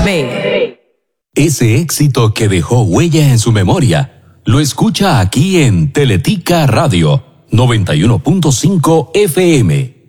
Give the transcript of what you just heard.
Ese éxito que dejó huella en su memoria, lo escucha aquí en Teletica Radio 91.5 FM.